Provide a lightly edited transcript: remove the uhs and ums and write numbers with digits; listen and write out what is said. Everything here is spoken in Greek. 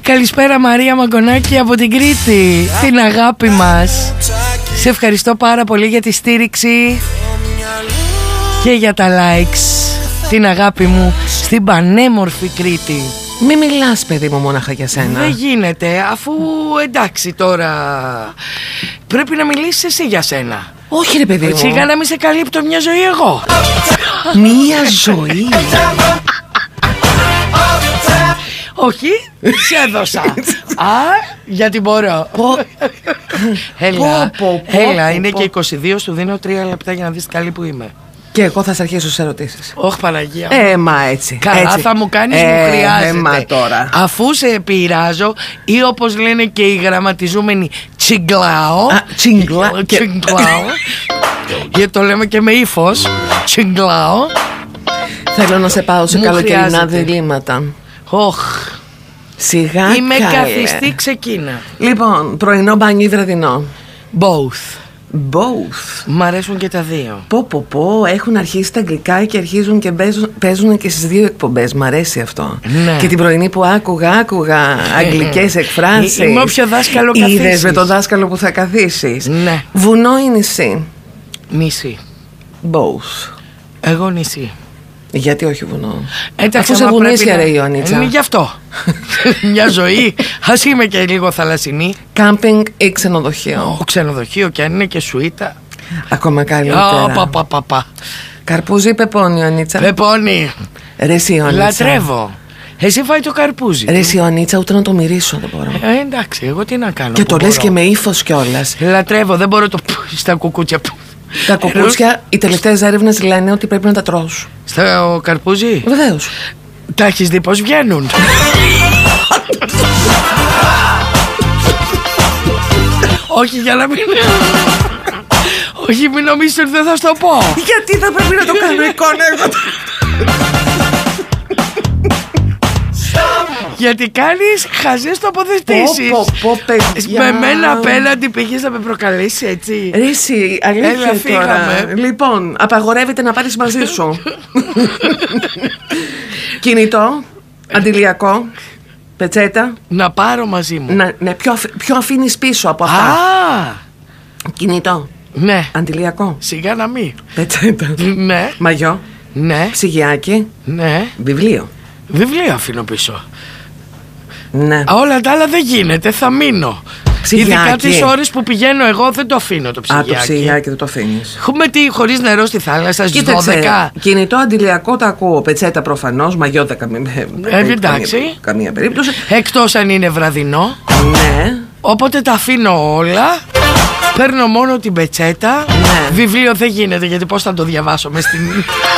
Καλησπέρα Μαρία Μαγκονάκη από την Κρήτη, την αγάπη μας. Σε ευχαριστώ πάρα πολύ για τη στήριξη και για τα likes. Την αγάπη μου στην πανέμορφη Κρήτη. Μη μιλάς παιδί μου μόναχα για σένα. Δεν γίνεται, αφού εντάξει τώρα πρέπει να μιλήσεις εσύ για σένα. Όχι ρε παιδί μου. Σιγά να μην σε καλύπτω μια ζωή εγώ. Μια ζωή. Όχι, σε έδωσα. Α, γιατί μπορώ. Έλα, είναι και 22, σου δίνω 3 λεπτά για να δεις καλή που είμαι. Και εγώ θα σε αρχίσω στις ερωτήσεις. Όχι Παναγία. Μα έτσι. Καλά έτσι. θα μου κάνεις, μου χρειάζεται. Μα τώρα. Αφού σε πειράζω ή όπως λένε και οι γραμματιζούμενοι τσιγκλάω. Τσιγκλάω. Γιατί το λέμε και με ύφος. Τσιγκλάω. Θέλω να σε πάω σε καλοκαιρινά διλήμματα. Οχ. Σιγά είμαι καλέ. καθιστή, ξεκίνα. Λοιπόν, πρωινό μπάνιο ή βραδινό? Both. Μ' αρέσουν και τα δύο. Πω, έχουν αρχίσει τα αγγλικά και αρχίζουν και παίζουν και στις δύο εκπομπές. Μ' αρέσει αυτό. Ναι. Και την πρωινή που άκουγα αγγλικές εκφράσεις. Είμαι όποιο δάσκαλο καθίσεις. Είδες με τον δάσκαλο που θα καθίσεις. Ναι. Βουνό ή νησί? Νησί. Both. Εγώ νησί. Γιατί όχι βουνό? Αφού σε βουνίσια ρε Ιωάννητσα. Είναι γι' αυτό. Μια ζωή. Ας είμαι και λίγο θαλασσινή. Κάμπινγκ ή ξενοδοχείο? Ξενοδοχείο και αν είναι και σουίτα. Ακόμα καλύτερα. Καρπούζι ή πεπόνι Ιωάννητσα? Πεπόνι. Ρε Ιωάννητσα. Λατρεύω. Εσύ φάει το καρπούζι. Ρε Ιωάννητσα, ούτε να το μυρίσω δεν μπορώ. Εντάξει, εγώ τι να κάνω. Και το λες και με ύφος κιόλας. Λατρεύω, δεν μπορώ το στα κουκούτσια. Τα κουκούτσια, οι τελευταίες έρευνες λένε ότι πρέπει να τα τρως. Στο καρπούζι? Βεβαίως. Τα έχεις δει πως βγαίνουν? Όχι, για να μην... Όχι, μην νομίζεις ότι δεν θα στο πω. Γιατί θα πρέπει να το κάνω εικόνα εγώ? Γιατί κάνεις χαζές τοποθετήσεις. Με μένα απέναντι πήγες να με προκαλέσεις έτσι. Ρίση, αλήθεια τώρα. Λοιπόν, απαγορεύεται να πάρεις μαζί σου κινητό, αντιλιακό, πετσέτα. Να πάρω μαζί μου. Ναι, ποιο αφήνεις πίσω από αυτά? Κινητό. Ναι. Αντιλιακό. Σιγά να μην. Πετσέτα. Ναι. Μαγιό. Ναι. Ψυγιάκι. Ναι. Βιβλίο. Βιβλίο αφήνω πίσω. Ναι. Όλα τα άλλα δεν γίνεται, θα μείνω. Ψυγιάκι. Ειδικά τις ώρες που πηγαίνω εγώ δεν το αφήνω το ψυγιάκι. Το ψυγιάκι δεν το αφήνεις. Έχουμε τι, χωρίς νερό στη θάλασσα στις 12. Κινητό, αντιλιακό το ακούω. Πετσέτα προφανώς, μαγιό δεν εντάξει. Καμία περίπτωση. Εκτός αν είναι βραδινό. Ναι. Οπότε τα αφήνω όλα. Παίρνω μόνο την πετσέτα. Ναι. Βιβλίο δεν γίνεται, γιατί πώς θα το διαβάσω μες στην...